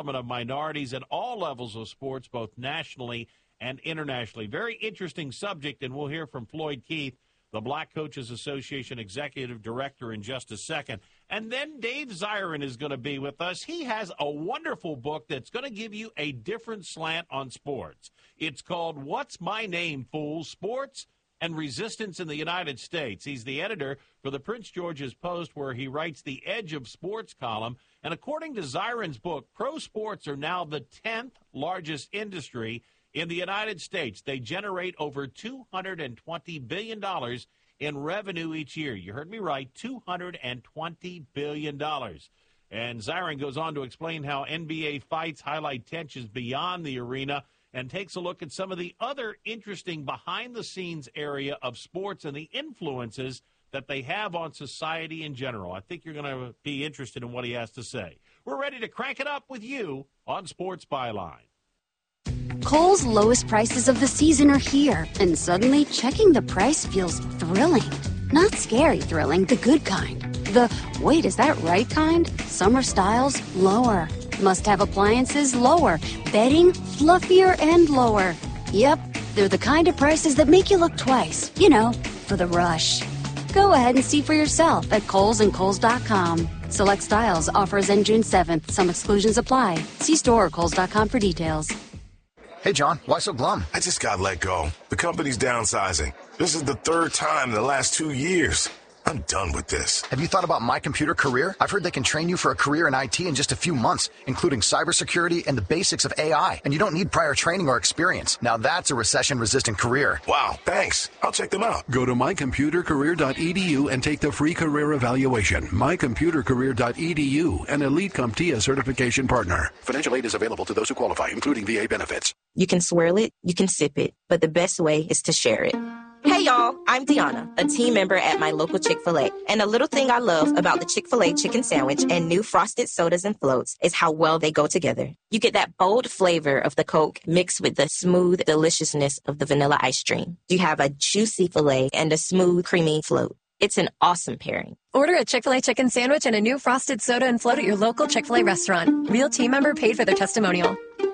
empowerment of minorities at all levels of sports, both nationally and internationally. Very interesting subject, and we'll hear from Floyd Keith, the Black Coaches Association Executive Director, in just a second. And then Dave Zirin is going to be with us. He has a wonderful book that's going to give you a different slant on sports. It's called What's My Name, Fool? Sports and Resistance in the United States. He's the editor for the Prince George's Post, where he writes the Edge of Sports column. And according to Zirin's book, pro sports are now the 10th largest industry in the United States. They generate over $220 billion in revenue each year. You heard me right, $220 billion. And Zirin goes on to explain how NBA fights highlight tensions beyond the arena and takes a look at some of the other interesting behind-the-scenes area of sports and the influences that they have on society in general. I think you're going to be interested in what he has to say. We're ready to crank it up with you on Sports Byline. Kohl's lowest prices of the season are here, and suddenly checking the price feels thrilling. Not scary thrilling, the good kind. The, wait, is that right kind? Summer styles, lower. Must-have appliances, lower. Bedding, fluffier and lower. Yep, they're the kind of prices that make you look twice. You know, for the rush. Go ahead and see for yourself at Kohl's and Kohl's.com. Select styles, offers end June 7th. Some exclusions apply. See store or Kohl's.com for details. Hey, John, why so glum? I just got let go. The company's downsizing. This is the third time in the last 2 years. I'm done with this. Have you thought about My Computer Career? I've heard they can train you for a career in IT in just a few months, including cybersecurity and the basics of AI. And you don't need prior training or experience. Now that's a recession-resistant career. Wow, thanks. I'll check them out. Go to mycomputercareer.edu and take the free career evaluation. Mycomputercareer.edu, an Elite CompTIA certification partner. Financial aid is available to those who qualify, including VA benefits. You can swirl it, you can sip it, but the best way is to share it. Hey y'all, I'm Deanna, a team member at my local Chick-fil-A. And a little thing I love about the Chick-fil-A chicken sandwich and new frosted sodas and floats is how well they go together. You get that bold flavor of the Coke mixed with the smooth deliciousness of the vanilla ice cream. You have a juicy filet and a smooth, creamy float. It's an awesome pairing. Order a Chick-fil-A chicken sandwich and a new frosted soda and float at your local Chick-fil-A restaurant. Real team member paid for their testimonial.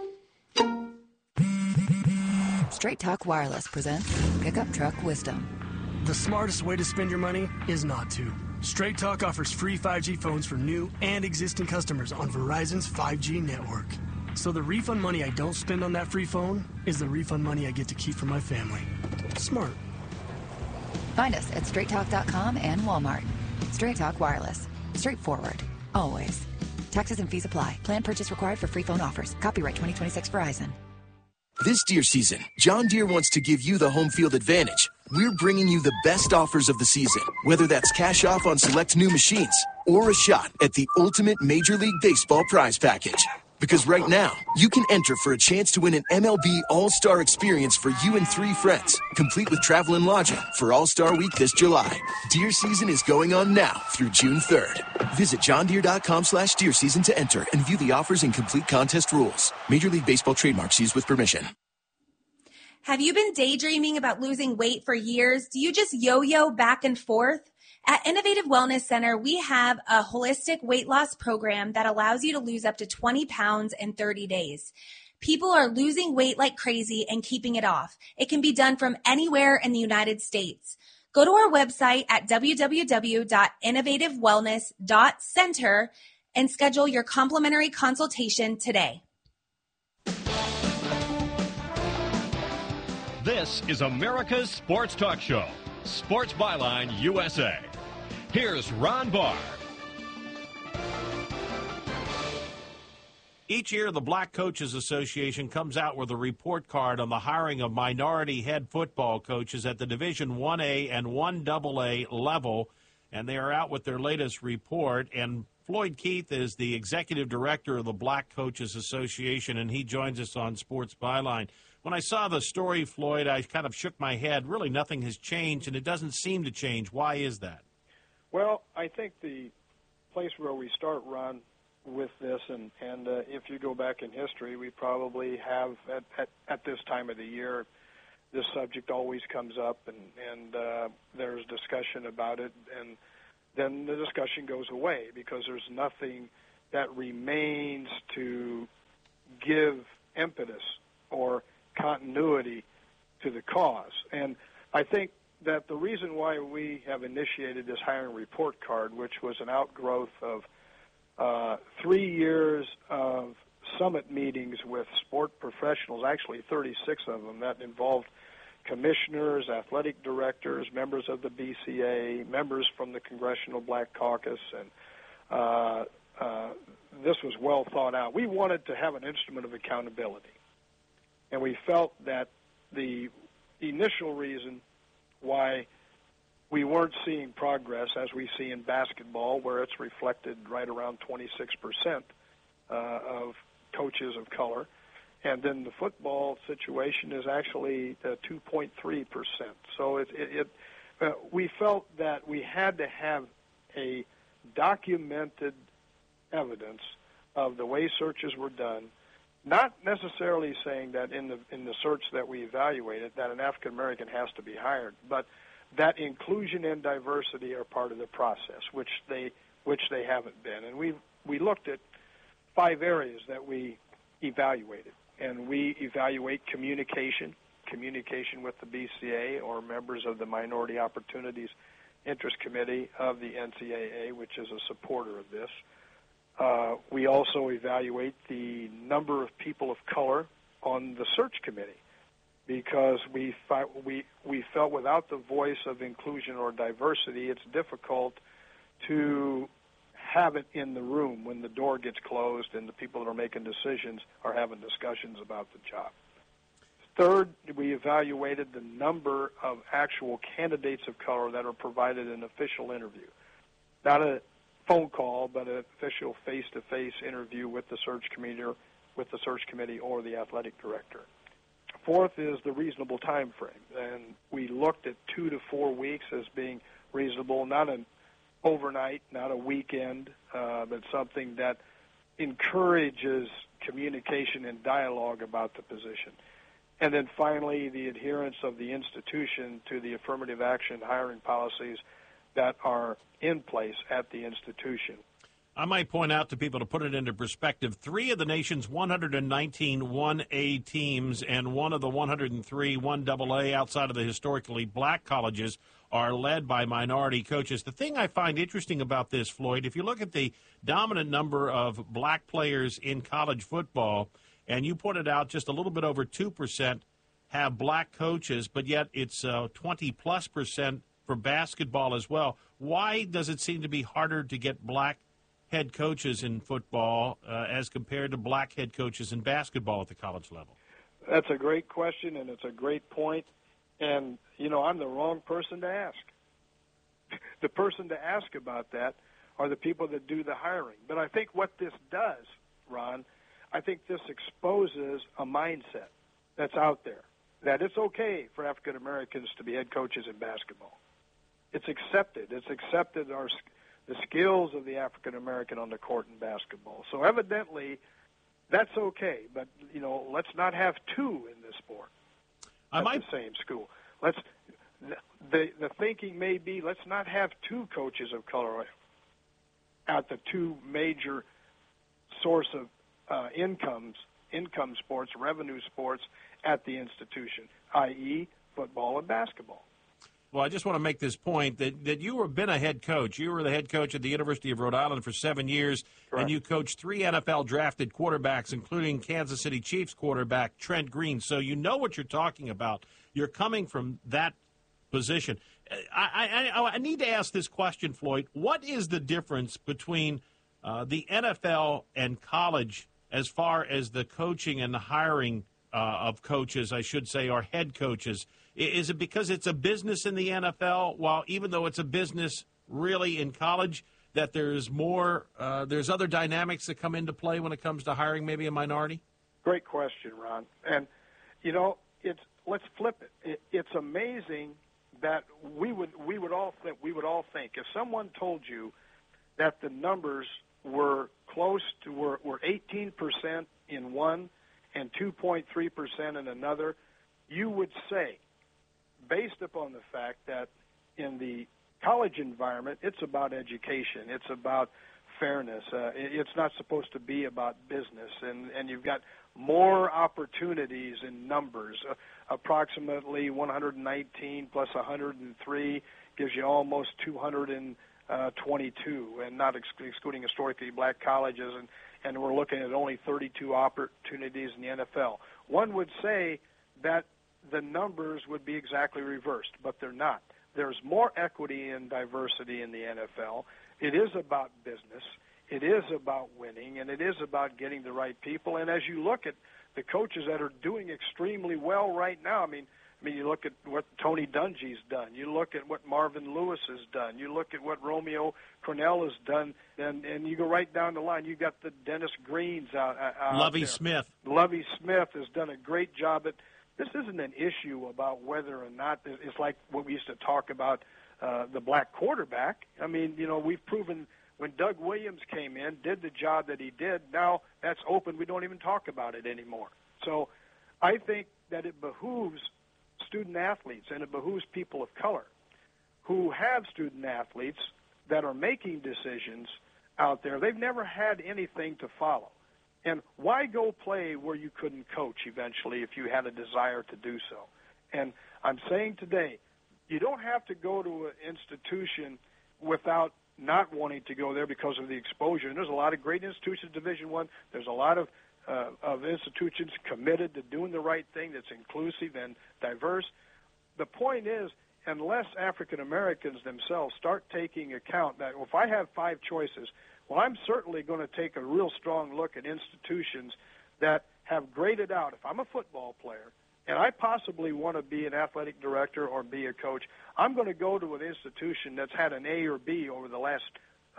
Straight Talk Wireless presents Pickup Truck Wisdom. The smartest way to spend your money is not to. Straight Talk offers free 5G phones for new and existing customers on Verizon's 5G network. So the refund money I don't spend on that free phone is the refund money I get to keep for my family. Smart. Find us at straighttalk.com and Walmart. Straight Talk Wireless. Straightforward. Always. Taxes and fees apply. Plan purchase required for free phone offers. Copyright 2026 Verizon. This Deere season, John Deere wants to give you the home field advantage. We're bringing you the best offers of the season, whether that's cash off on select new machines or a shot at the ultimate Major League Baseball prize package. Because right now, you can enter for a chance to win an MLB All-Star experience for you and 3 friends, complete with travel and lodging for All-Star Week this July. Deer season is going on now through June 3rd. Visit johndeere.com/deer season to enter and view the offers and complete contest rules. Major League Baseball trademarks used with permission. Have you been daydreaming about losing weight for years? Do you just yo-yo back and forth? At Innovative Wellness Center, we have a holistic weight loss program that allows you to lose up to 20 pounds in 30 days. People are losing weight like crazy and keeping it off. It can be done from anywhere in the United States. Go to our website at www.innovativewellness.center and schedule your complimentary consultation today. This is America's Sports Talk Show, Sports Byline USA. Here's Ron Barr. Each year, the Black Coaches Association comes out with a report card on the hiring of minority head football coaches at the Division 1A and 1AA level, and they are out with their latest report. And Floyd Keith is the executive director of the Black Coaches Association, and he joins us on Sports Byline. When I saw the story, Floyd, I kind of shook my head. Really, nothing has changed, and it doesn't seem to change. Why is that? Well, I think the place where we start, Ron, with this, and if you go back in history, we probably have, at this time of the year, this subject always comes up, and there's discussion about it, and then the discussion goes away because there's nothing that remains to give impetus or continuity to the cause. And I think that the reason why we have initiated this hiring report card, which was an outgrowth of 3 years of summit meetings with sport professionals, actually 36 of them, that involved commissioners, athletic directors, members of the BCA, members from the Congressional Black Caucus, and this was well thought out. We wanted to have an instrument of accountability, and we felt that the initial reason why we weren't seeing progress, as we see in basketball, where it's reflected right around 26% of coaches of color, and then the football situation is actually 2.3%. So we felt that we had to have a documented evidence of the way searches were done, not necessarily saying that in the search that we evaluated that an African American has to be hired, but that inclusion and diversity are part of the process, which they haven't been. And we looked at 5 areas that we evaluated, and we evaluate communication with the BCA or members of the Minority Opportunities Interest Committee of the NCAA, which is a supporter of this. We also evaluate the number of people of color on the search committee, because we felt without the voice of inclusion or diversity, it's difficult to have it in the room when the door gets closed and the people that are making decisions are having discussions about the job. Third, we evaluated the number of actual candidates of color that are provided an official interview. Not a phone call, but an official face-to-face interview with the search committee or the athletic director. Fourth is the reasonable time frame, and we looked at 2 to 4 weeks as being reasonable, not an overnight, not a weekend, but something that encourages communication and dialogue about the position. And then finally, the adherence of the institution to the affirmative action hiring policies that are in place at the institution. I might point out to people, to put it into perspective, 3 of the nation's 119 1A teams and 1 of the 103 1AA outside of the historically black colleges are led by minority coaches. The thing I find interesting about this, Floyd, if you look at the dominant number of black players in college football, and you pointed out just a little bit over 2% have black coaches, but yet it's 20+% for basketball as well. Why does it seem to be harder to get black head coaches in football as compared to black head coaches in basketball at the college level? That's a great question, and it's a great point. And, I'm the wrong person to ask. The person to ask about that are the people that do the hiring. But I think what this does, Ron, I think this exposes a mindset that's out there, that it's okay for African Americans to be head coaches in basketball. It's accepted. It's accepted the skills of the African American on the court in basketball. So evidently, that's okay. But let's not have 2 in this sport at the same school. The thinking may be, let's not have 2 coaches of color at the 2 major source of income sports, revenue sports at the institution, i.e., football and basketball. Well, I just want to make this point that you have been a head coach. You were the head coach at the University of Rhode Island for 7 years, Correct. And you coached 3 NFL-drafted quarterbacks, including Kansas City Chiefs quarterback Trent Green. So you know what you're talking about. You're coming from that position. I need to ask this question, Floyd. What is the difference between the NFL and college as far as the coaching and the hiring of coaches, I should say, or head coaches? Is it because it's a business in the NFL, while even though it's a business really in college, that there's more, there's other dynamics that come into play when it comes to hiring maybe a minority? Great question, Ron. And, let's flip it. It's amazing that we would all think if someone told you that the numbers were close to were 18% in one and 2.3% in another, you would say, based upon the fact that in the college environment, it's about education. It's about fairness. It's not supposed to be about business, and you've got more opportunities in numbers. Approximately 119 plus 103 gives you almost 222, and not excluding historically black colleges, and we're looking at only 32 opportunities in the NFL. One would say that the numbers would be exactly reversed, but they're not. There's more equity and diversity in the NFL. It is about business. It is about winning, and it is about getting the right people. And as you look at the coaches that are doing extremely well right now, I mean, you look at what Tony Dungy's done. You look at what Marvin Lewis has done. You look at what Romeo Cornell has done, and you go right down the line. You've got the Dennis Greens out Lovie there. Smith. Lovie Smith has done a great job at. This isn't an issue about whether or not it's like what we used to talk about the black quarterback. I mean, we've proven when Doug Williams came in, did the job that he did. Now that's open. We don't even talk about it anymore. So I think that it behooves student athletes, and it behooves people of color who have student athletes that are making decisions out there. They've never had anything to follow. And why go play where you couldn't coach eventually if you had a desire to do so? And I'm saying today, you don't have to go to an institution without not wanting to go there because of the exposure. And there's a lot of great institutions, Division I. There's a lot of institutions committed to doing the right thing that's inclusive and diverse. The point is, unless African Americans themselves start taking account that if I have 5 choices, well, I'm certainly going to take a real strong look at institutions that have graded out. If I'm a football player and I possibly want to be an athletic director or be a coach, I'm going to go to an institution that's had an A or B over the last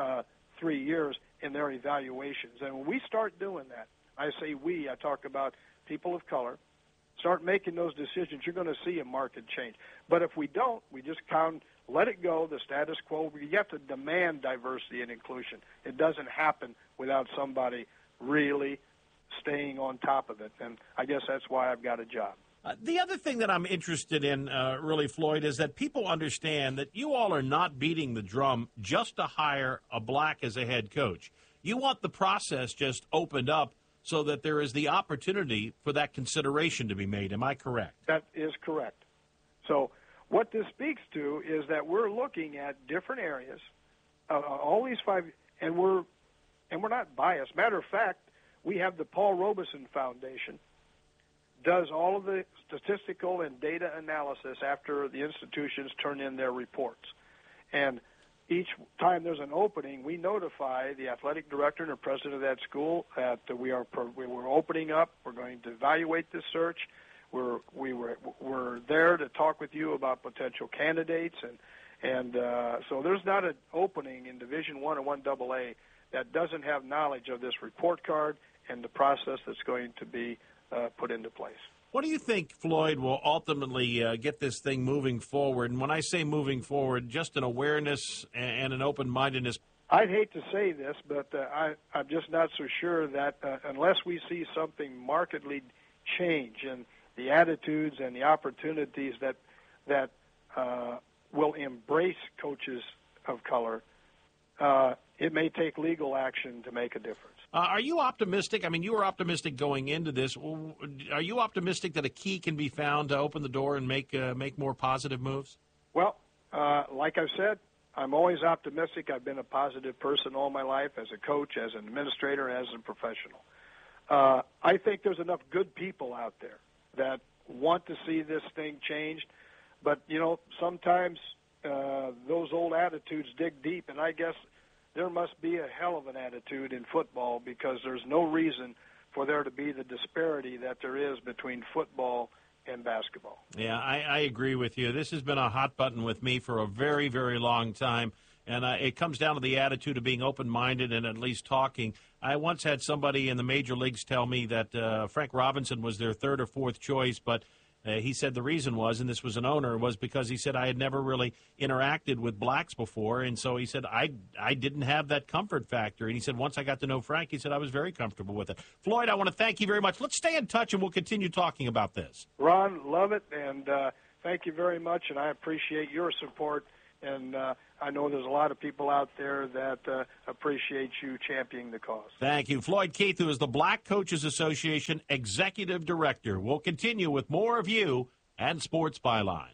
3 years in their evaluations. And when we start doing that, I say we, I talk about people of color, start making those decisions, you're going to see a market change. But if we don't, we just let it go, the status quo. You have to demand diversity and inclusion. It doesn't happen without somebody really staying on top of it. And I guess that's why I've got a job. The other thing that I'm interested in, really, Floyd, is that people understand that you all are not beating the drum just to hire a black as a head coach. You want the process just opened up so that there is the opportunity for that consideration to be made. Am I correct? That is correct. So what this speaks to is that we're looking at different areas, all these 5, and we're not biased. Matter of fact, we have the Paul Robeson Foundation does all of the statistical and data analysis after the institutions turn in their reports. And each time there's an opening, we notify the athletic director and the president of that school that we're opening up. We're going to evaluate this search. We're there to talk with you about potential candidates, and so there's not an opening in Division I or 1AA that doesn't have knowledge of this report card and the process that's going to be put into place. What do you think, Floyd, will ultimately get this thing moving forward? And when I say moving forward, just an awareness and an open-mindedness. I'd hate to say this, but I'm just not so sure that unless we see something markedly change in the attitudes and the opportunities that will embrace coaches of color, it may take legal action to make a difference. Are you optimistic? I mean, you were optimistic going into this. Are you optimistic that a key can be found to open the door and make more positive moves? Well, like I've said, I'm always optimistic. I've been a positive person all my life as a coach, as an administrator, as a professional. I think there's enough good people out there that want to see this thing changed. But, sometimes those old attitudes dig deep, and I guess there must be a hell of an attitude in football because there's no reason for there to be the disparity that there is between football and basketball. Yeah, I agree with you. This has been a hot button with me for a very, very long time, and it comes down to the attitude of being open-minded and at least talking. I once had somebody in the major leagues tell me that Frank Robinson was their 3rd or 4th choice, but he said the reason was, and this was an owner, was because he said I had never really interacted with blacks before, and so he said I didn't have that comfort factor. And he said once I got to know Frank, he said I was very comfortable with it. Floyd, I want to thank you very much. Let's stay in touch, and we'll continue talking about this. Ron, love it, and thank you very much, and I appreciate your support And I know there's a lot of people out there that appreciate you championing the cause. Thank you. Floyd Keith, who is the Black Coaches Association Executive Director. We'll continue with more of you and Sports Byline.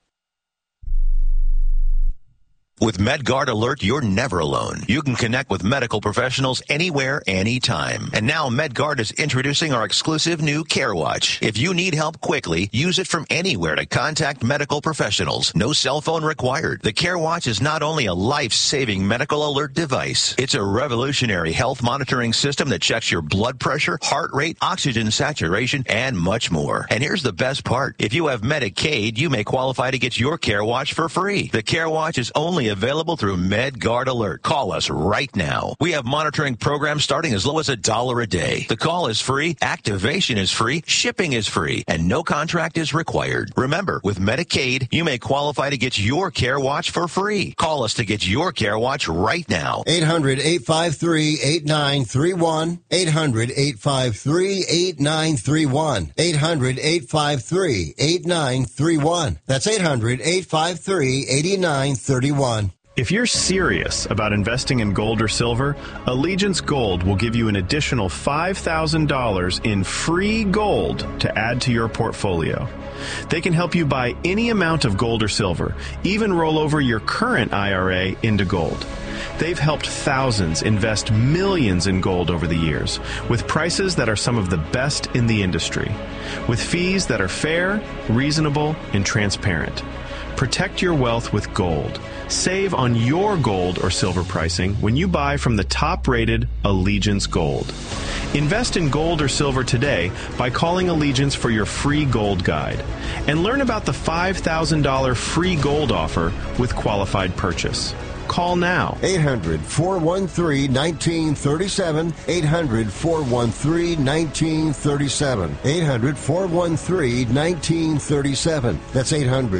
With MedGuard Alert, you're never alone. You can connect with medical professionals anywhere, anytime. And now MedGuard is introducing our exclusive new CareWatch. If you need help quickly, use it from anywhere to contact medical professionals. No cell phone required. The CareWatch is not only a life-saving medical alert device, it's a revolutionary health monitoring system that checks your blood pressure, heart rate, oxygen saturation, and much more. And here's the best part. If you have Medicaid, you may qualify to get your CareWatch for free. The CareWatch is only available through MedGuard Alert. Call us right now. We have monitoring programs starting as low as $1 a day. The call is free, activation is free, shipping is free, and no contract is required. Remember, with Medicaid, you may qualify to get your CareWatch for free. Call us to get your CareWatch right now. 800-853-8931. 800-853-8931. 800-853-8931. That's 800-853-8931. If you're serious about investing in gold or silver, Allegiance Gold will give you an additional $5,000 in free gold to add to your portfolio. They can help you buy any amount of gold or silver, even roll over your current IRA into gold. They've helped thousands invest millions in gold over the years, with prices that are some of the best in the industry, with fees that are fair, reasonable, and transparent. Protect your wealth with gold. Save on your gold or silver pricing when you buy from the top-rated Allegiance Gold. Invest in gold or silver today by calling Allegiance for your free gold guide. And learn about the $5,000 free gold offer with qualified purchase. Call now. 800-413-1937. 800-413-1937. 800-413-1937. That's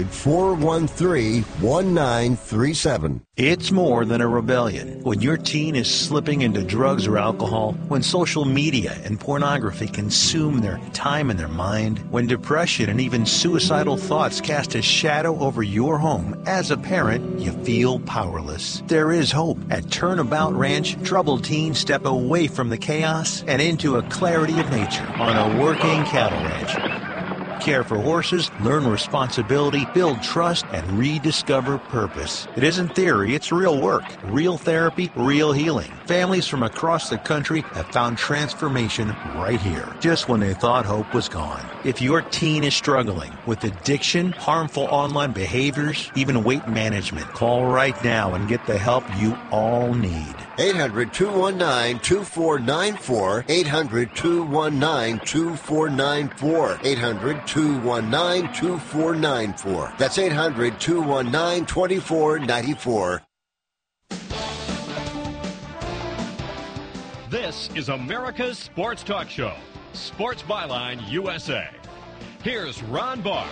800-413-1937. It's more than a rebellion. When your teen is slipping into drugs or alcohol, when social media and pornography consume their time and their mind, when depression and even suicidal thoughts cast a shadow over your home, as a parent, you feel powerless. There is hope. At Turnabout Ranch, troubled teens step away from the chaos and into a clarity of nature on a working cattle ranch. Care for horses, learn responsibility, build trust, and rediscover purpose. It isn't theory, it's real work, real therapy, real healing. Families from across the country have found transformation right here, just when they thought hope was gone. If your teen is struggling with addiction, harmful online behaviors, even weight management, call right now and get the help you all need. 800-219-2494. 800-219-2494. 800-219-2494. That's 800-219-2494. This is America's Sports Talk Show, Sports Byline USA. Here's Ron Barr.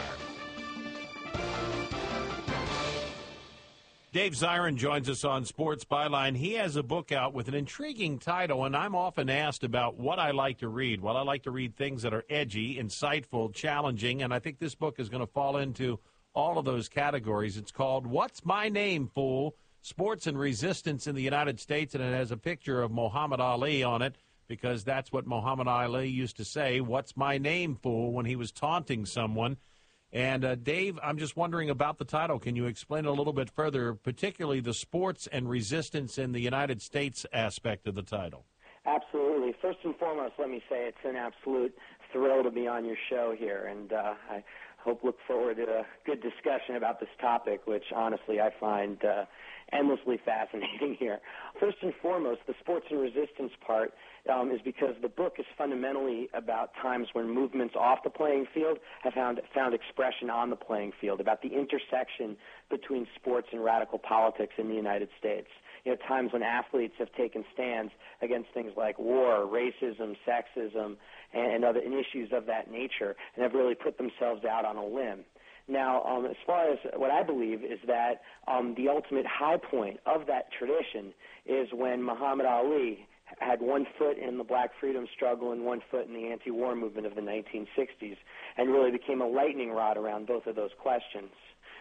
Dave Zirin joins us on Sports Byline. He has a book out with an intriguing title, and I'm often asked about what I like to read. Well, I like to read things that are edgy, insightful, challenging, and I think this book is going to fall into all of those categories. It's called What's My Name, Fool? Sports and Resistance in the United States, and it has a picture of Muhammad Ali on it because that's what Muhammad Ali used to say, "What's my name, fool?" when he was taunting someone. And, Dave, I'm just wondering about the title. Can you explain a little bit further, particularly the sports and resistance in the United States aspect of the title? Absolutely. First and foremost, let me say it's an absolute thrill to be on your show here, and I look forward to a good discussion about this topic, which, honestly, I find endlessly fascinating here. First and foremost, the sports and resistance part is because the book is fundamentally about times when movements off the playing field have found expression on the playing field, about the intersection between sports and radical politics in the United States. You know, times when athletes have taken stands against things like war, racism, sexism, and other issues of that nature, and have really put themselves out on a limb. Now, as far as what I believe is that the ultimate high point of that tradition is when Muhammad Ali had one foot in the black freedom struggle and one foot in the anti-war movement of the 1960s, and really became a lightning rod around both of those questions.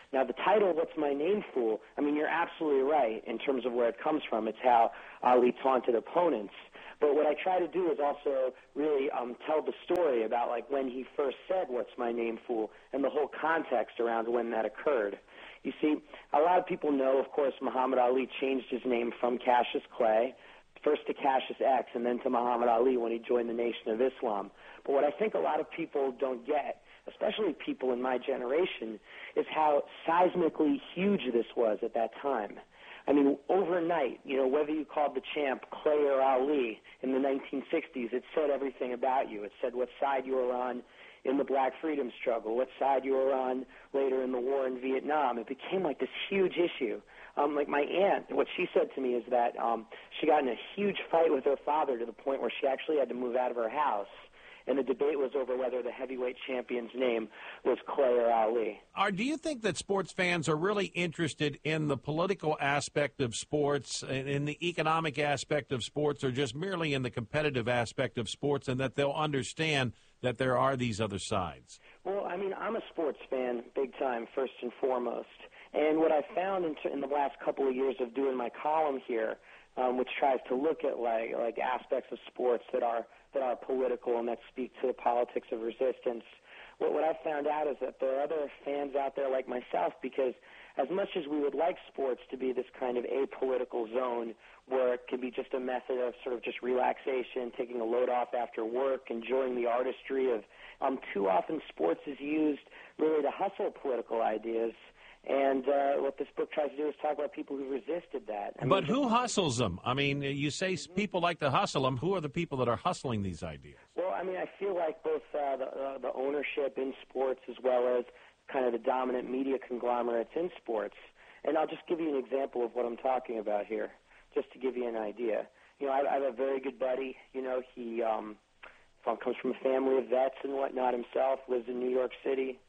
Now, the title, What's My Name, Fool? I mean, you're absolutely right in terms of where it comes from. It's how Ali taunted opponents. But what I try to do is also really tell the story about like when he first said, "What's my name, fool?" and the whole context around when that occurred. You see, a lot of people know, of course, Muhammad Ali changed his name from Cassius Clay, first to Cassius X, and then to Muhammad Ali when he joined the Nation of Islam. But what I think a lot of people don't get, especially people in my generation, is how seismically huge this was at that time. I mean, overnight, whether you called the champ Clay or Ali in the 1960s, it said everything about you. It said what side you were on in the Black freedom struggle, what side you were on later in the war in Vietnam. It became like this huge issue. Like my aunt, what she said to me is that she got in a huge fight with her father to the point where she actually had to move out of her house. And the debate was over whether the heavyweight champion's name was Clay or Ali. Do you think that sports fans are really interested in the political aspect of sports, in the economic aspect of sports, or just merely in the competitive aspect of sports, and that they'll understand that there are these other sides? Well, I mean, I'm a sports fan, big time, first and foremost. And what I found in the last couple of years of doing my column here, which tries to look at like aspects of sports that are political and that speak to the politics of resistance. What I found out is that there are other fans out there like myself, because as much as we would like sports to be this kind of apolitical zone where it can be just a method of sort of just relaxation, taking a load off after work, enjoying the artistry of, too often sports is used really to hustle political ideas. And what this book tries to do is talk about people who resisted that. But who hustles them? I mean, you say people like to hustle them. Who are the people that are hustling these ideas? Well, I mean, I feel like both the ownership in sports as well as kind of the dominant media conglomerates in sports. And I'll just give you an example of what I'm talking about here, just to give you an idea. I have a very good buddy. He comes from a family of vets and whatnot himself, lives in New York City.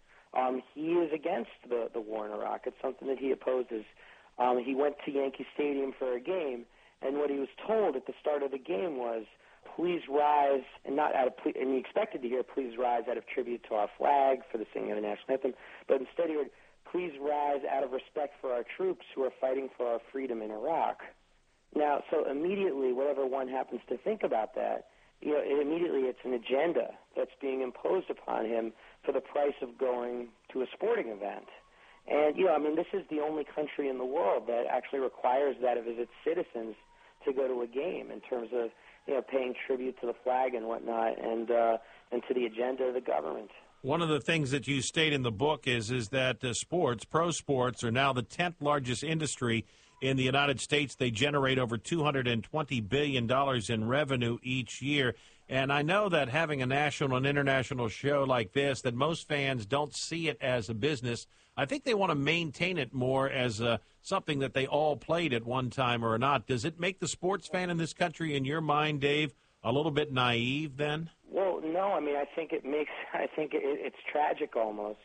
He is against the war in Iraq. It's something that he opposes. He went to Yankee Stadium for a game, and what he was told at the start of the game was, "Please rise," and and he expected to hear "Please rise" out of tribute to our flag for the singing of the national anthem, but instead he heard, "Please rise out of respect for our troops who are fighting for our freedom in Iraq." Now, so immediately, whatever one happens to think about that, immediately it's an agenda that's being imposed upon him for the price of going to a sporting event. And, this is the only country in the world that actually requires that of its citizens to go to a game in terms of, paying tribute to the flag and whatnot and to the agenda of the government. One of the things that you state in the book is that pro sports, are now the 10th largest industry in the United States. They generate over $220 billion in revenue each year. And I know that having a national and international show like this, that most fans don't see it as a business. I think they want to maintain it more as something that they all played at one time or not. Does it make the sports fan in this country, in your mind, Dave, a little bit naive then? Well, no. I mean, I think it's tragic almost.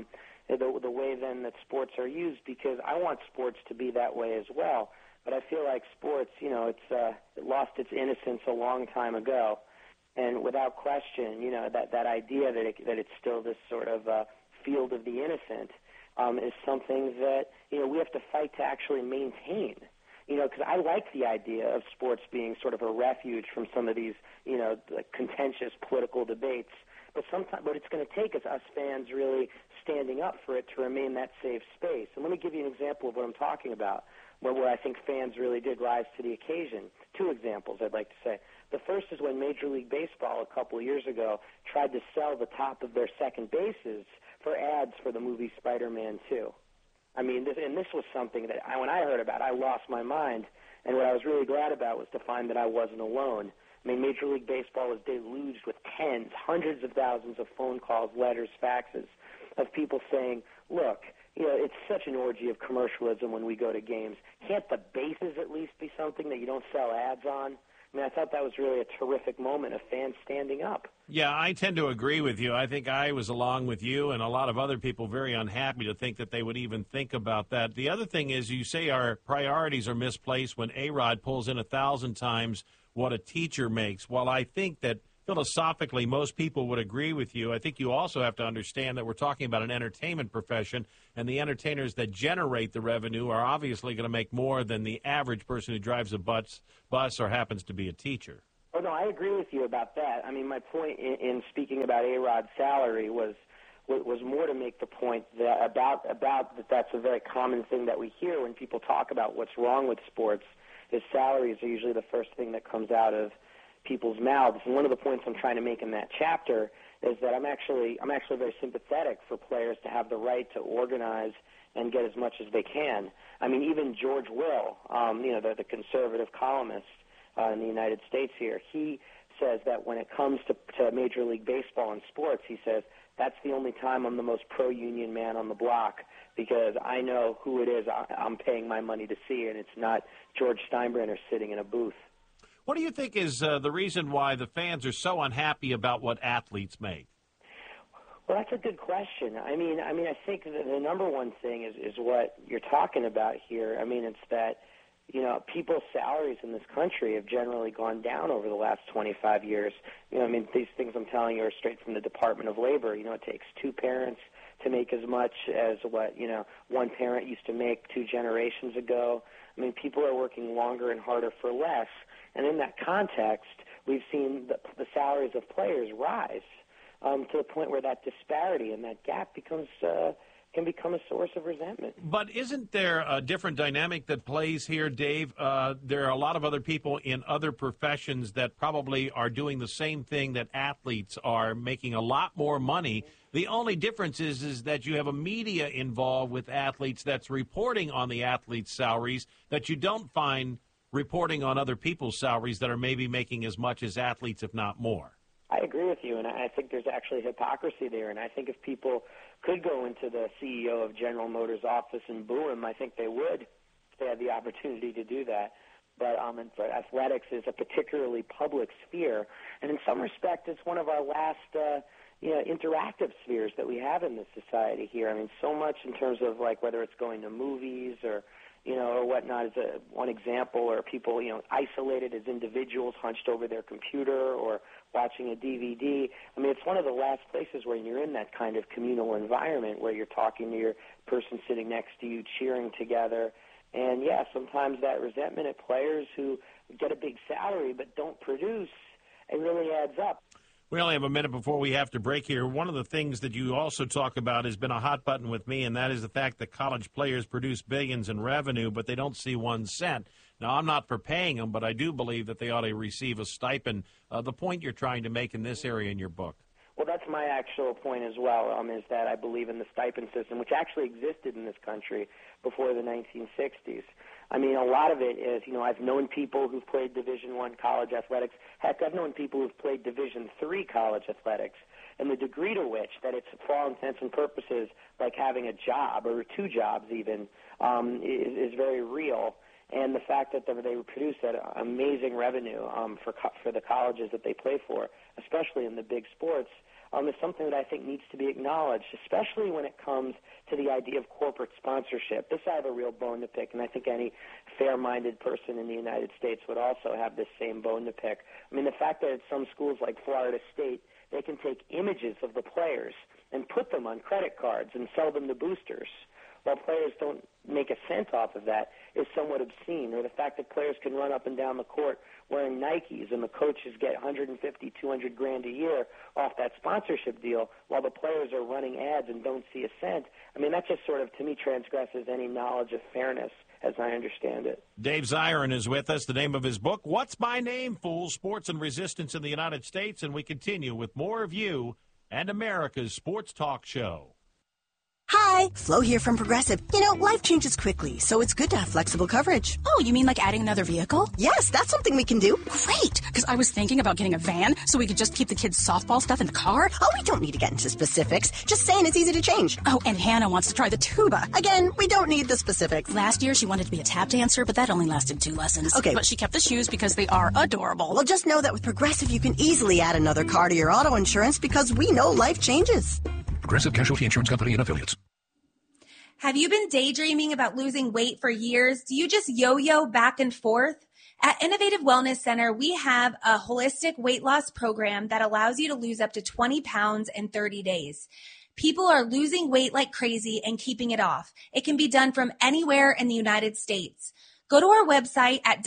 The way then that sports are used, because I want sports to be that way as well. But I feel like sports, it lost its innocence a long time ago. And without question, that idea that it's still this sort of field of the innocent is something that, we have to fight to actually maintain. Because I like the idea of sports being sort of a refuge from some of these, contentious political debates. But what it's going to take is us fans really standing up for it to remain that safe space. And let me give you an example of what I'm talking about, where I think fans really did rise to the occasion. Two examples I'd like to say. The first is when Major League Baseball a couple of years ago tried to sell the top of their second bases for ads for the movie Spider-Man 2. I mean, this was something that when I heard about it, I lost my mind. And what I was really glad about was to find that I wasn't alone. I mean, Major League Baseball was deluged with tens, hundreds of thousands of phone calls, letters, faxes of people saying, look, it's such an orgy of commercialism when we go to games. Can't the bases at least be something that you don't sell ads on? I mean, I thought that was really a terrific moment of fans standing up. Yeah, I tend to agree with you. I think I was, along with you and a lot of other people, very unhappy to think that they would even think about that. The other thing is, you say our priorities are misplaced when A-Rod pulls in 1,000 times what a teacher makes. Well, I think that philosophically most people would agree with you. I think you also have to understand that we're talking about an entertainment profession, and the entertainers that generate the revenue are obviously going to make more than the average person who drives a bus or happens to be a teacher. Oh, no, I agree with you about that. I mean, my point in speaking about A-Rod's salary was more to make the point that about that that's a very common thing that we hear when people talk about what's wrong with sports. Is salaries are usually the first thing that comes out of people's mouths. And one of the points I'm trying to make in that chapter is that I'm actually very sympathetic for players to have the right to organize and get as much as they can. I mean, even George Will, the conservative columnist in the United States here, he says that when it comes to Major League Baseball and sports, he says, that's the only time I'm the most pro-union man on the block because I know who it is I'm paying my money to see, and it's not George Steinbrenner sitting in a booth. What do you think is the reason why the fans are so unhappy about what athletes make? Well, that's a good question. I mean, I think the number one thing is what you're talking about here. I mean, it's that, people's salaries in this country have generally gone down over the last 25 years. These things I'm telling you are straight from the Department of Labor. It takes two parents to make as much as what, one parent used to make 2 generations ago. I mean, people are working longer and harder for less. And in that context, we've seen the salaries of players rise to the point where that disparity and that gap can become a source of resentment. But isn't there a different dynamic that plays here, Dave? There are a lot of other people in other professions that probably are doing the same thing that athletes are, making a lot more money. The only difference is that you have a media involved with athletes that's reporting on the athletes' salaries that you don't find reporting on other people's salaries that are maybe making as much as athletes, if not more. I agree with you, and I think there's actually hypocrisy there. And I think if people could go into the CEO of General Motors' office and boo him, I think they would if they had the opportunity to do that. But athletics is a particularly public sphere, and in some respect, it's one of our last interactive spheres that we have in this society here. I mean, so much in terms of like whether it's going to movies or whatnot is one example, or people, isolated as individuals hunched over their computer or watching a DVD. I mean, it's one of the last places where you're in that kind of communal environment where you're talking to your person sitting next to you, cheering together. And, yeah, sometimes that resentment at players who get a big salary but don't produce, it really adds up. We only have a minute before we have to break here. One of the things that you also talk about has been a hot button with me, and that is the fact that college players produce billions in revenue, but they don't see 1 cent. Now, I'm not for paying them, but I do believe that they ought to receive a stipend. The point you're trying to make in this area in your book. Well, that's my actual point as well, is that I believe in the stipend system, which actually existed in this country before the 1960s. I mean, a lot of it is, I've known people who've played Division I college athletics. Heck, I've known people who've played Division III college athletics. And the degree to which that it's, for all intents and purposes, like having a job or 2 jobs even, is very real. And the fact that they produce that amazing revenue for the colleges that they play for, especially in the big sports, is something that I think needs to be acknowledged, especially when it comes to the idea of corporate sponsorship. This I have a real bone to pick, and I think any fair-minded person in the United States would also have this same bone to pick. I mean, the fact that at some schools like Florida State, they can take images of the players and put them on credit cards and sell them to boosters, while players don't make a cent off of that, is somewhat obscene. Or the fact that players can run up and down the court wearing Nikes and the coaches get $150,000, $200,000 a year off that sponsorship deal while the players are running ads and don't see a cent. I mean, that just sort of, to me, transgresses any knowledge of fairness as I understand it. Dave Zirin is with us. The name of his book, What's My Name, Fool? Sports and Resistance in the United States. And we continue with more of you and America's Sports Talk Show. Hi, Flo here from Progressive. Life changes quickly, so it's good to have flexible coverage. Oh, you mean like adding another vehicle? Yes, that's something we can do. Great, because I was thinking about getting a van so we could just keep the kids' softball stuff in the car. Oh, we don't need to get into specifics. Just saying it's easy to change. Oh, and Hannah wants to try the tuba. Again, we don't need the specifics. Last year, she wanted to be a tap dancer, but that only lasted 2 lessons. Okay. But she kept the shoes because they are adorable. Well, just know that with Progressive, you can easily add another car to your auto insurance because we know life changes. Progressive Casualty Insurance Company and Affiliates. Have you been daydreaming about losing weight for years? Do you just yo-yo back and forth? At Innovative Wellness Center, we have a holistic weight loss program that allows you to lose up to 20 pounds in 30 days. People are losing weight like crazy and keeping it off. It can be done from anywhere in the United States. Go to our website at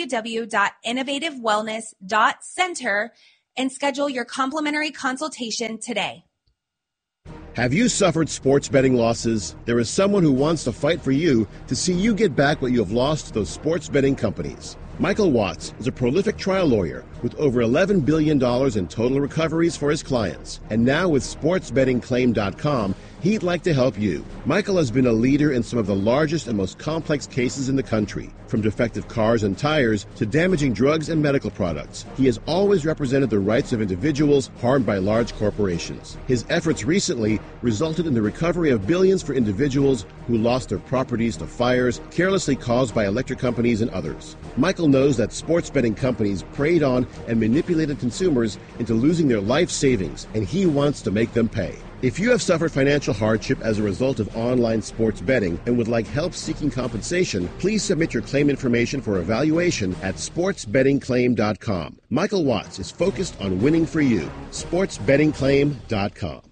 www.innovativewellness.center and schedule your complimentary consultation today. Have you suffered sports betting losses? There is someone who wants to fight for you to see you get back what you have lost to those sports betting companies. Michael Watts is a prolific trial lawyer with over $11 billion in total recoveries for his clients. And now with SportsBettingClaim.com, he'd like to help you. Michael has been a leader in some of the largest and most complex cases in the country, from defective cars and tires to damaging drugs and medical products. He has always represented the rights of individuals harmed by large corporations. His efforts recently resulted in the recovery of billions for individuals who lost their properties to fires carelessly caused by electric companies and others. Michael knows that sports betting companies preyed on and manipulated consumers into losing their life savings, and he wants to make them pay. If you have suffered financial hardship as a result of online sports betting and would like help seeking compensation, please submit your claim information for evaluation at SportsBettingClaim.com. Michael Watts is focused on winning for you. SportsBettingClaim.com.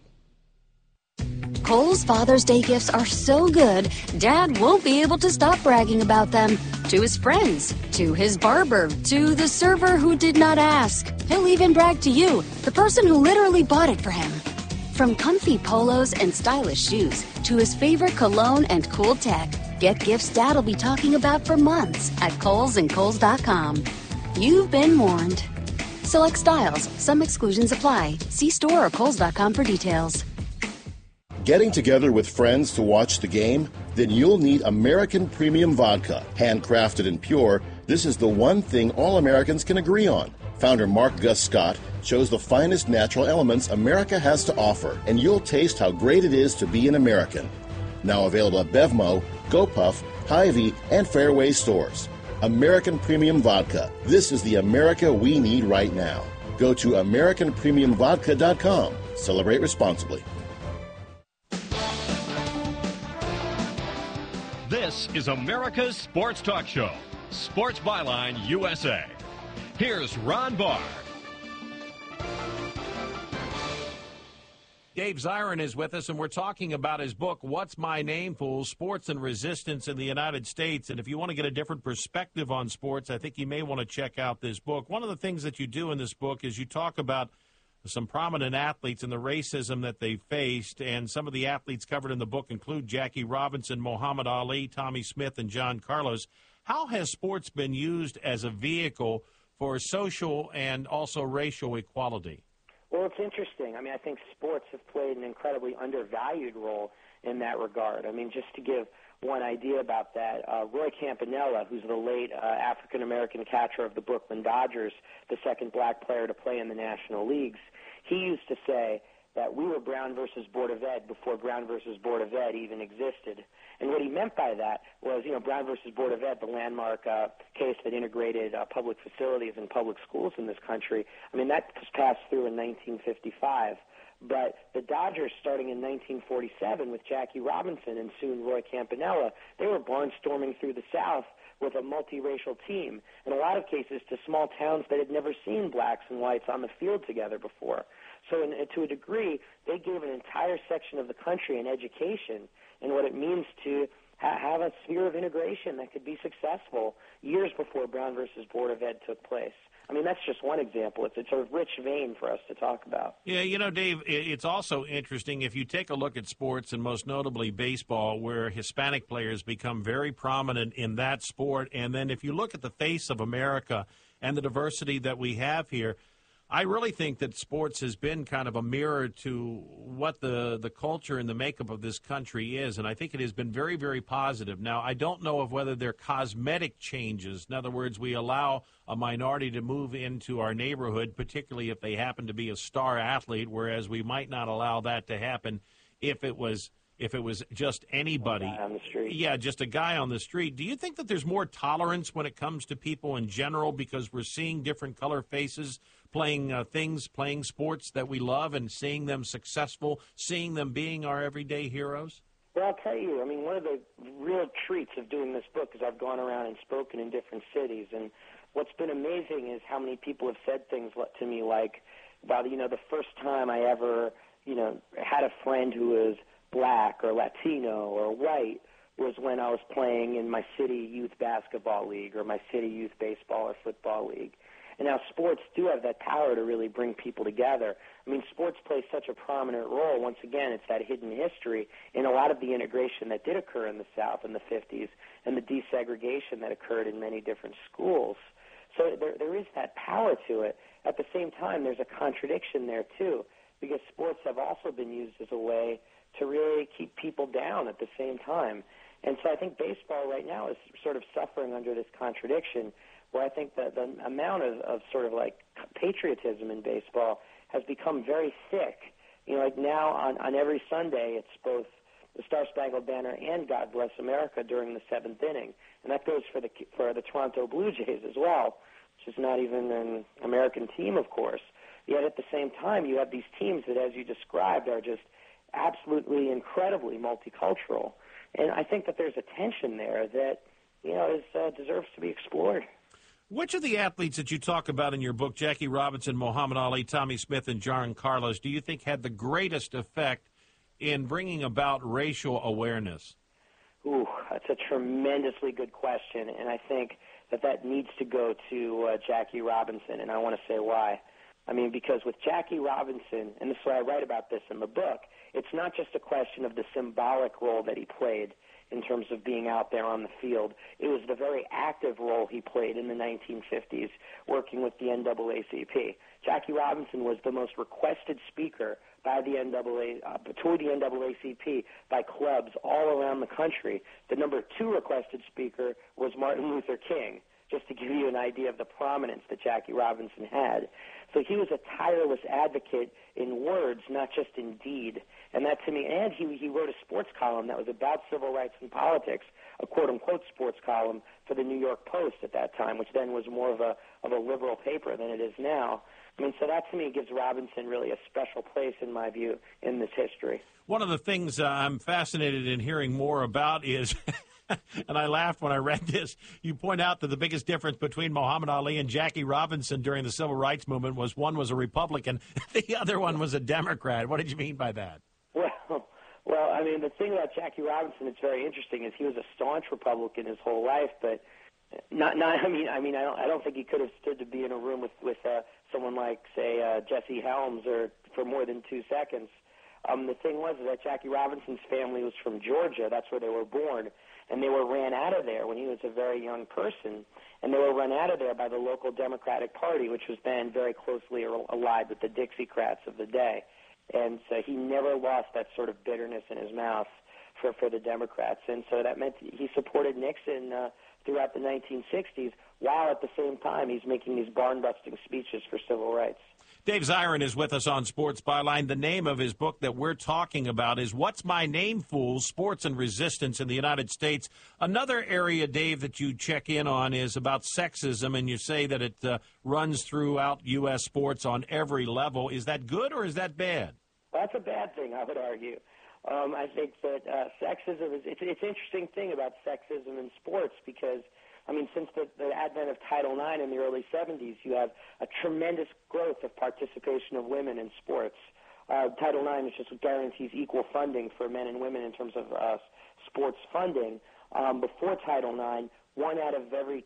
Kohl's Father's Day gifts are so good, Dad won't be able to stop bragging about them. To his friends, to his barber, to the server who did not ask. He'll even brag to you, the person who literally bought it for him. From comfy polos and stylish shoes to his favorite cologne and cool tech, get gifts Dad'll be talking about for months at Kohl's and Kohl's.com. You've been warned. Select styles. Some exclusions apply. See store or Kohl's.com for details. Getting together with friends to watch the game? Then you'll need American Premium Vodka. Handcrafted and pure, this is the one thing all Americans can agree on. Founder Mark Gus Scott chose the finest natural elements America has to offer, and you'll taste how great it is to be an American. Now available at Bevmo, GoPuff, Hy-Vee, and Fairway stores. American Premium Vodka. This is the America we need right now. Go to AmericanPremiumVodka.com. Celebrate responsibly. This is America's Sports Talk Show, Sports Byline USA. Here's Ron Barr. Dave Zirin is with us, and we're talking about his book, What's My Name, Fools? Sports and Resistance in the United States. And if you want to get a different perspective on sports, I think you may want to check out this book. One of the things that you do in this book is you talk about some prominent athletes and the racism that they faced, and some of the athletes covered in the book include Jackie Robinson, Muhammad Ali, Tommy Smith, and John Carlos. How has sports been used as a vehicle for social and also racial equality? Well, it's interesting. I mean, I think sports have played an incredibly undervalued role in that regard. I mean, just to give one idea about that, Roy Campanella, who's the late African-American catcher of the Brooklyn Dodgers, the second black player to play in the National Leagues, he used to say that we were Brown versus Board of Ed before Brown versus Board of Ed even existed. And what he meant by that was, Brown versus Board of Ed, the landmark case that integrated public facilities and public schools in this country. I mean, that was passed through in 1955. But the Dodgers, starting in 1947 with Jackie Robinson and soon Roy Campanella, they were barnstorming through the South with a multiracial team, in a lot of cases to small towns that had never seen blacks and whites on the field together before. So to a degree, they gave an entire section of the country an education in what it means to have a sphere of integration that could be successful years before Brown versus Board of Ed took place. I mean, that's just one example. It's a rich vein for us to talk about. Yeah, Dave, it's also interesting if you take a look at sports, and most notably baseball, where Hispanic players become very prominent in that sport. And then if you look at the face of America and the diversity that we have here, I really think that sports has been kind of a mirror to what the culture and the makeup of this country is, and I think it has been very, very positive. Now, I don't know of whether they're cosmetic changes. In other words, we allow a minority to move into our neighborhood, particularly if they happen to be a star athlete, whereas we might not allow that to happen if it was just anybody. A guy on the street. Yeah, just a guy on the street. Do you think that there's more tolerance when it comes to people in general because we're seeing different color faces playing playing sports that we love and seeing them successful, seeing them being our everyday heroes? Well, I'll tell you, I mean, one of the real treats of doing this book is I've gone around and spoken in different cities, and what's been amazing is how many people have said things to me like, about, the first time I ever, had a friend who was black or Latino or white was when I was playing in my city youth basketball league or my city youth baseball or football league. And now sports do have that power to really bring people together. I mean, sports plays such a prominent role. Once again, it's that hidden history in a lot of the integration that did occur in the South in the 50s and the desegregation that occurred in many different schools. So there is that power to it. At the same time, there's a contradiction there, too, because sports have also been used as a way to really keep people down at the same time. And so I think baseball right now is sort of suffering under this contradiction, where I think that the amount of sort of like patriotism in baseball has become very thick. Like now on every Sunday, it's both the Star-Spangled Banner and God Bless America during the seventh inning. And that goes for the Toronto Blue Jays as well, which is not even an American team, of course. Yet at the same time, you have these teams that, as you described, are just absolutely incredibly multicultural. And I think that there's a tension there that, deserves to be explored. Which of the athletes that you talk about in your book, Jackie Robinson, Muhammad Ali, Tommy Smith, and John Carlos, do you think had the greatest effect in bringing about racial awareness? Ooh, that's a tremendously good question, and I think that needs to go to Jackie Robinson, and I want to say why. I mean, because with Jackie Robinson, and this is why I write about this in the book, it's not just a question of the symbolic role that he played in terms of being out there on the field. It was the very active role he played in the 1950s working with the NAACP. Jackie Robinson was the most requested speaker by the toward the NAACP by clubs all around the country. The number 2 requested speaker was Martin Luther King, just to give you an idea of the prominence that Jackie Robinson had. So he was a tireless advocate in words, not just in deed. And that to me, and he wrote a sports column that was about civil rights and politics, a quote-unquote sports column for the New York Post at that time, which then was more of a liberal paper than it is now. I mean, so that to me gives Robinson really a special place, in my view, in this history. One of the things I'm fascinated in hearing more about is, and I laughed when I read this, you point out that the biggest difference between Muhammad Ali and Jackie Robinson during the civil rights movement was one was a Republican, the other one was a Democrat. What did you mean by that? Well, I mean, the thing about Jackie Robinson that's very interesting is he was a staunch Republican his whole life, but I don't think he could have stood to be in a room with someone like, say, Jesse Helms or for more than 2 seconds. The thing was that Jackie Robinson's family was from Georgia. That's where they were born. And they were ran out of there when he was a very young person. And they were run out of there by the local Democratic Party, which was then very closely allied with the Dixiecrats of the day. And so he never lost that sort of bitterness in his mouth for the Democrats. And so that meant he supported Nixon throughout the 1960s, while at the same time he's making these barn-busting speeches for civil rights. Dave Zirin is with us on Sports Byline. The name of his book that we're talking about is What's My Name, Fools? Sports and Resistance in the United States. Another area, Dave, that you check in on is about sexism, and you say that it runs throughout U.S. sports on every level. Is that good or is that bad? That's a bad thing, I would argue. I think that sexism is it's an interesting thing about sexism in sports because, I mean, since the advent of Title IX in the early 70s, you have a tremendous growth of participation of women in sports. Title IX is just guarantees equal funding for men and women in terms of sports funding. Before Title IX, 1 out of every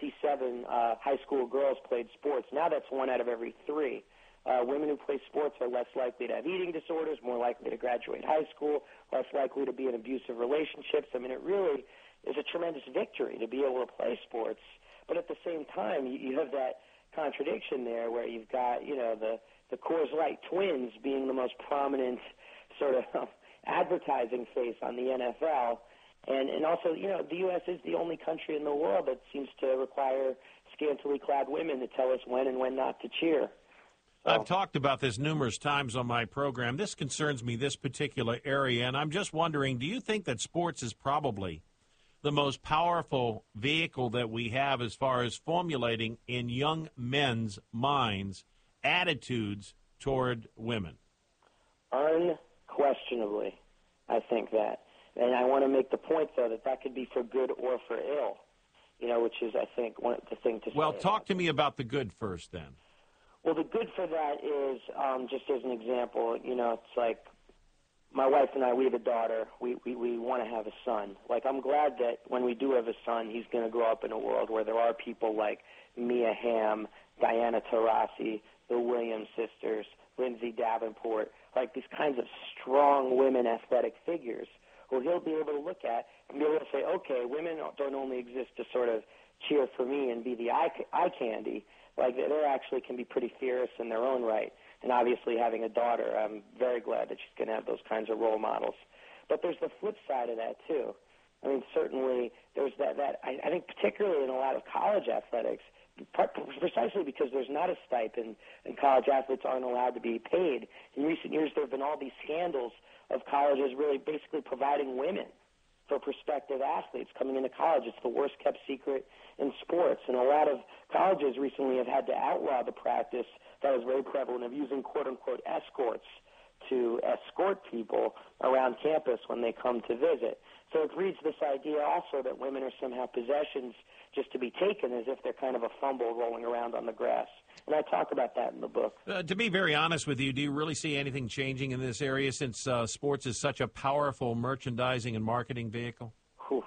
27 high school girls played sports. Now that's 1 out of every 3. Women who play sports are less likely to have eating disorders, more likely to graduate high school, less likely to be in abusive relationships. I mean, it really is a tremendous victory to be able to play sports. But at the same time, you have that contradiction there where you've got, the Coors Light twins being the most prominent sort of advertising face on the NFL. And also, the U.S. is the only country in the world that seems to require scantily clad women to tell us when and when not to cheer. I've talked about this numerous times on my program. This concerns me, this particular area, and I'm just wondering, do you think that sports is probably the most powerful vehicle that we have as far as formulating in young men's minds attitudes toward women? Unquestionably, I think that. And I want to make the point, though, that could be for good or for ill. which is, I think, the thing to say. Well, talk to me about the good first, then. Well, the good for that is, just as an example, it's like my wife and I, we have a daughter. We want to have a son. Like, I'm glad that when we do have a son, he's going to grow up in a world where there are people like Mia Hamm, Diana Taurasi, the Williams sisters, Lindsay Davenport, like these kinds of strong women athletic figures who he'll be able to look at and be able to say, okay, women don't only exist to sort of cheer for me and be the eye candy. Like, they actually can be pretty fierce in their own right. And obviously, having a daughter, I'm very glad that she's going to have those kinds of role models. But there's the flip side of that, too. I mean, certainly there's that I think particularly in a lot of college athletics, precisely because there's not a stipend and college athletes aren't allowed to be paid. In recent years, there have been all these scandals of colleges really basically providing women for prospective athletes coming into college. It's the worst kept secret in sports. And a lot of colleges recently have had to outlaw the practice that was very prevalent of using quote-unquote escorts to escort people around campus when they come to visit. So it breeds this idea also that women are somehow possessions just to be taken, as if they're kind of a fumble rolling around on the grass. And I talk about that in the book. To be very honest with you, do you really see anything changing in this area since sports is such a powerful merchandising and marketing vehicle? Whew.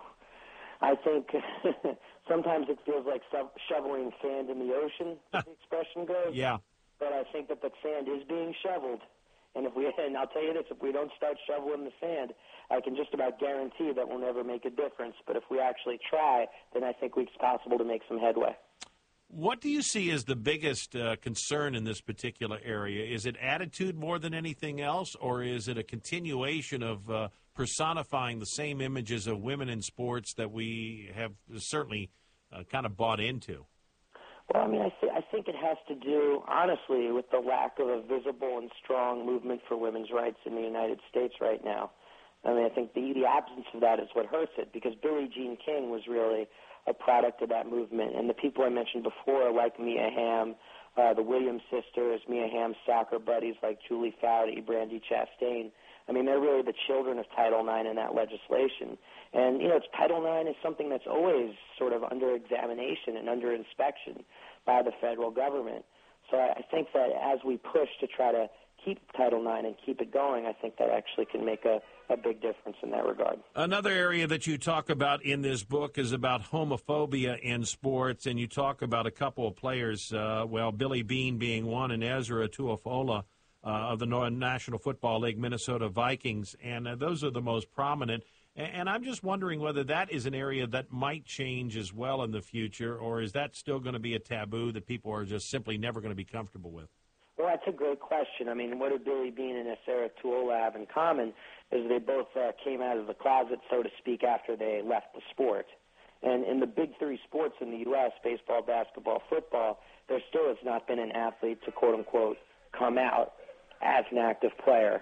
I think sometimes it feels like shoveling sand in the ocean, as the expression goes. Yeah. But I think that the sand is being shoveled. And I'll tell you this, if we don't start shoveling the sand, I can just about guarantee that we'll never make a difference. But if we actually try, then I think it's possible to make some headway. What do you see as the biggest concern in this particular area? Is it attitude more than anything else, or is it a continuation of personifying the same images of women in sports that we have certainly kind of bought into? Well, I mean, I think it has to do, honestly, with the lack of a visible and strong movement for women's rights in the United States right now. I mean, I think the absence of that is what hurts it, because Billie Jean King was really a product of that movement. And the people I mentioned before, like Mia Hamm, the Williams sisters, Mia Hamm's soccer buddies like Julie Foudy, Brandi Chastain, I mean, they're really the children of Title IX in that legislation. And, Title IX is something that's always sort of under examination and under inspection by the federal government. So I think that as we push to try to keep Title IX and keep it going, I think that actually can make a big difference in that regard. Another area that you talk about in this book is about homophobia in sports, and you talk about a couple of players, Billy Beane being one, and Ezra Tuafola of the National Football League, Minnesota Vikings, and those are the most prominent. And I'm just wondering whether that is an area that might change as well in the future, or is that still going to be a taboo that people are just simply never going to be comfortable with? Well, that's a great question. I mean, what do Billy Beane and Ezra Tuafola have in common is they both came out of the closet, so to speak, after they left the sport. And in the big three sports in the U.S., baseball, basketball, football, there still has not been an athlete to, quote-unquote, come out as an active player.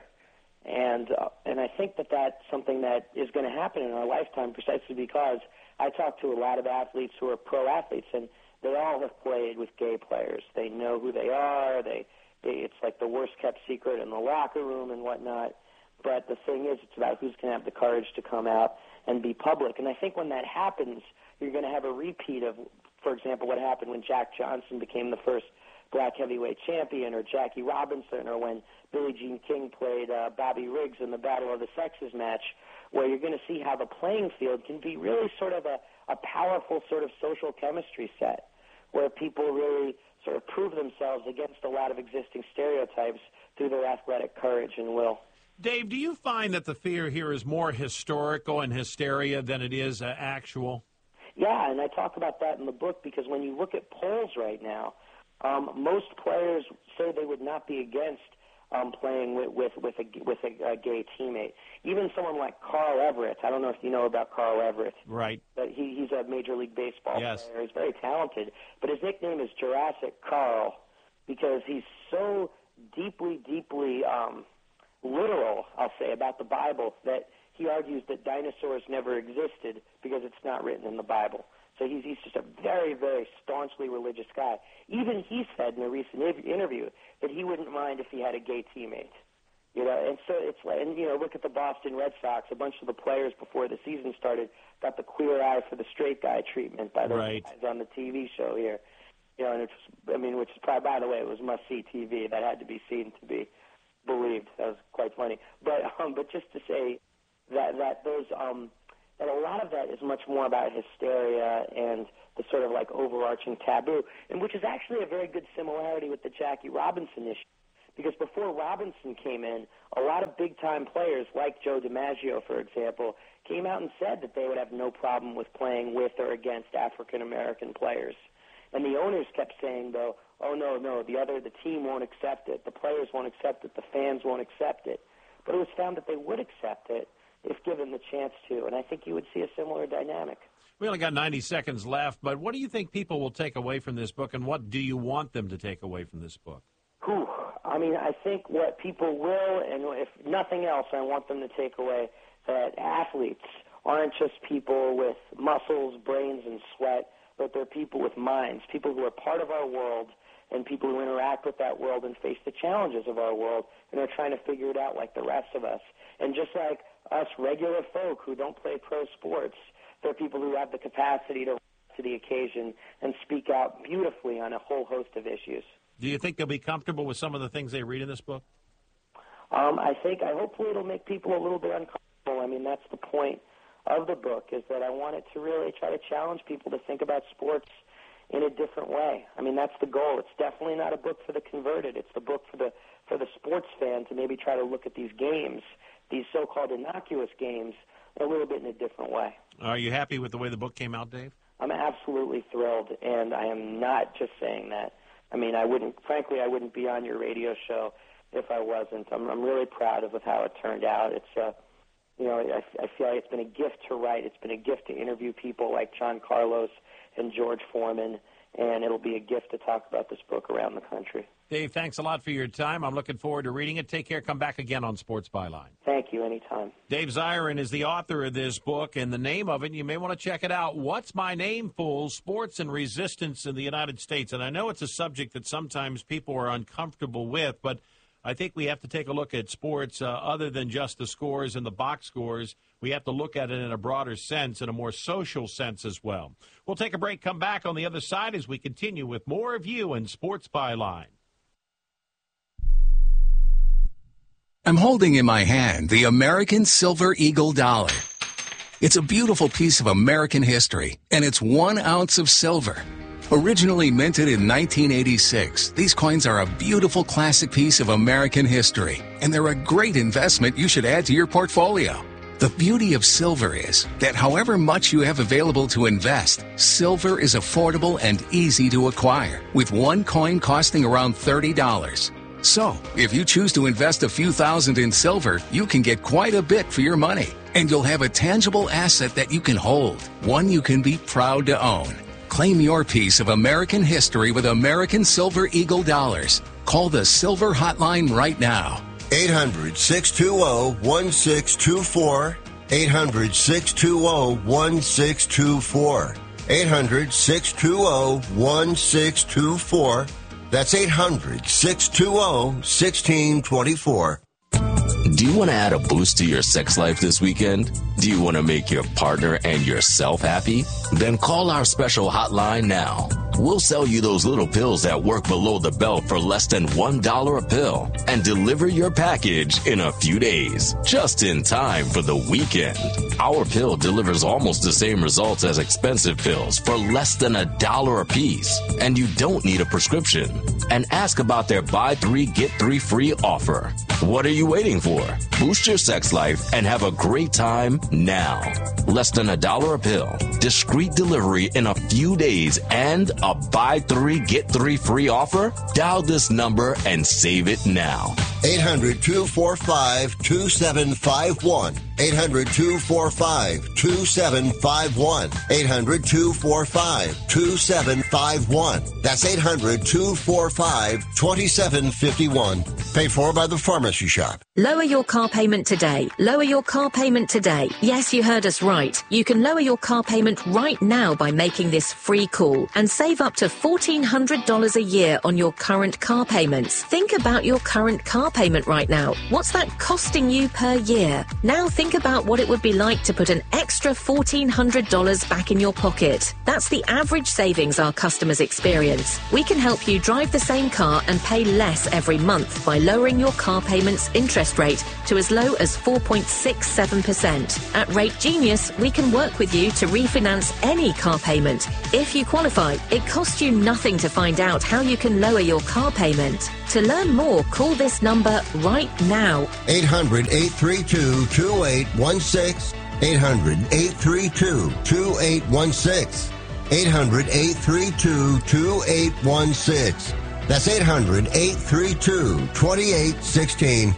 And I think that that's something that is going to happen in our lifetime precisely because I talk to a lot of athletes who are pro athletes, and they all have played with gay players. They know who they are. It's like the worst kept secret in the locker room and whatnot. But the thing is, it's about who's going to have the courage to come out and be public. And I think when that happens, you're going to have a repeat of, for example, what happened when Jack Johnson became the first black heavyweight champion, or Jackie Robinson, or when Billie Jean King played Bobby Riggs in the Battle of the Sexes match, where you're going to see how the playing field can be really sort of a powerful sort of social chemistry set, where people really sort of prove themselves against a lot of existing stereotypes through their athletic courage and will. Dave, do you find that the fear here is more historical and hysteria than it is actual? Yeah, and I talk about that in the book because when you look at polls right now, most players say they would not be against playing with a gay teammate. Even someone like Carl Everett. I don't know if you know about Carl Everett. Right. But he's a Major League Baseball player. He's very talented. But his nickname is Jurassic Carl because he's so deeply literal, I'll say, about the Bible that he argues that dinosaurs never existed because it's not written in the Bible. So he's just a very, very staunchly religious guy. Even he said in a recent interview that he wouldn't mind if he had a gay teammate. And so it's like, and look at the Boston Red Sox. A bunch of the players before the season started got the queer eye for the straight guy treatment by those guys on the TV show here. And it's, which is probably, by the way, it was must-see TV. That had to be seen to be believed. That was quite funny. But just to say that those that a lot of that is much more about hysteria and the sort of like overarching taboo, and which is actually a very good similarity with the Jackie Robinson issue. Because before Robinson came in, a lot of big-time players, like Joe DiMaggio, for example, came out and said that they would have no problem with playing with or against African-American players. And the owners kept saying, though, oh, no, the team won't accept it, the players won't accept it, the fans won't accept it. But it was found that they would accept it if given the chance to, and I think you would see a similar dynamic. We only got 90 seconds left, but what do you think people will take away from this book, and what do you want them to take away from this book? I think what people will, and if nothing else, I want them to take away that athletes aren't just people with muscles, brains, and sweat, but they're people with minds, people who are part of our world and people who interact with that world and face the challenges of our world and are trying to figure it out like the rest of us. And just like us regular folk who don't play pro sports, they're people who have the capacity to rise to the occasion and speak out beautifully on a whole host of issues. Do you think they'll be comfortable with some of the things they read in this book? Hopefully it'll make people a little bit uncomfortable. That's the point of the book, is that I want it to really try to challenge people to think about sports in a different way. That's the goal. It's definitely not a book for the converted. It's the book for the sports fan to maybe try to look at these games, these so-called innocuous games, a little bit in a different way. Are you happy with the way the book came out, Dave? I'm absolutely thrilled, and I am not just saying that. I wouldn't be on your radio show if I wasn't. I'm really proud of how it turned out. It's I feel like it's been a gift to write. It's been a gift to interview people like John Carlos and George Foreman, and it'll be a gift to talk about this book around the country. Dave, thanks a lot for your time. I'm looking forward to reading it. Take care. Come back again on Sports Byline. Thank you. Anytime. Dave Zirin is the author of this book, and the name of it, you may want to check it out, What's My Name Fool? Sports and Resistance in the United States. And I know it's a subject that sometimes people are uncomfortable with, but I think we have to take a look at sports other than just the scores and the box scores. We have to look at it in a broader sense, in a more social sense as well. We'll take a break, come back on the other side as we continue with more of you in Sports Byline. I'm holding in my hand the American Silver Eagle dollar. It's a beautiful piece of American history, and it's 1 ounce of silver. Originally minted in 1986, these coins are a beautiful classic piece of American history, and they're a great investment you should add to your portfolio. The beauty of silver is that however much you have available to invest, silver is affordable and easy to acquire, with one coin costing around $30. So, if you choose to invest a few thousand in silver, you can get quite a bit for your money, and you'll have a tangible asset that you can hold, one you can be proud to own. Claim your piece of American history with American Silver Eagle dollars. Call the Silver Hotline right now. 800-620-1624. 800-620-1624. 800-620-1624. That's 800-620-1624. Do you want to add a boost to your sex life this weekend? Do you want to make your partner and yourself happy? Then call our special hotline now. We'll sell you those little pills that work below the belt for less than $1 a pill and deliver your package in a few days, just in time for the weekend. Our pill delivers almost the same results as expensive pills for less than $1 a piece, and you don't need a prescription. And ask about their buy 3, get 3 free offer. What are you waiting for? Boost your sex life and have a great time now. Less than $1 a pill, discreet delivery in a few days, and a buy 3, get 3 free offer? Dial this number and save it now. 800-245-2751. 800-245-2751. 800-245-2751. That's 800-245-2751. Paid for by the Pharmacy Shop. Lower your car payment today. Lower your car payment today. Yes, you heard us right. You can lower your car payment right now by making this free call and save up to $1,400 a year on your current car payments. Think about your current car payment right now. What's that costing you per year? Now think about what it would be like to put an extra $1,400 back in your pocket. That's the average savings our customers experience. We can help you drive the same car and pay less every month by lowering your car payment's interest rate to as low as 4.67%. At Rate Genius, we can work with you to refinance any car payment. If you qualify, it costs you nothing to find out how you can lower your car payment. To learn more, call this number right now. 800-832-2816. 800-832-2816. 800-832-2816. That's 800-832-2816.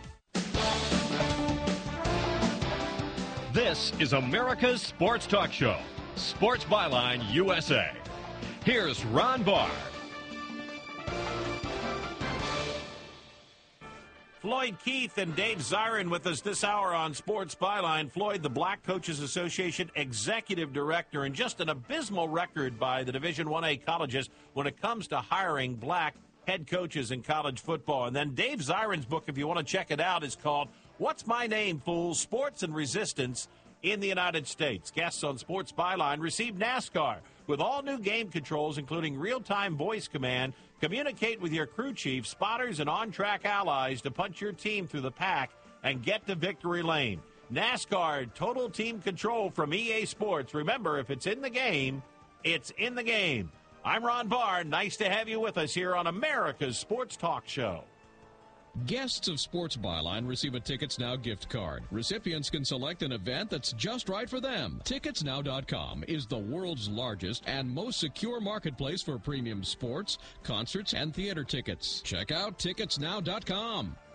This is America's Sports Talk Show, Sports Byline USA. Here's Ron Barr. Floyd Keith and Dave Zirin with us this hour on Sports Byline. Floyd, the Black Coaches Association Executive Director, and just an abysmal record by the Division I-A colleges when it comes to hiring black head coaches in college football. And then Dave Zirin's book, if you want to check it out, is called What's My Name, Fools? Sports and Resistance in the United States. Guests on Sports Byline receive NASCAR with all new game controls, including real-time voice command. Communicate with your crew chief, spotters, and on-track allies to punch your team through the pack and get to victory lane. NASCAR Total Team Control from EA Sports. Remember, if it's in the game, it's in the game. I'm Ron Barr. Nice to have you with us here on America's Sports Talk Show. Guests of Sports Byline receive a Tickets Now gift card. Recipients can select an event that's just right for them. TicketsNow.com is the world's largest and most secure marketplace for premium sports, concerts, and theater tickets. Check out TicketsNow.com.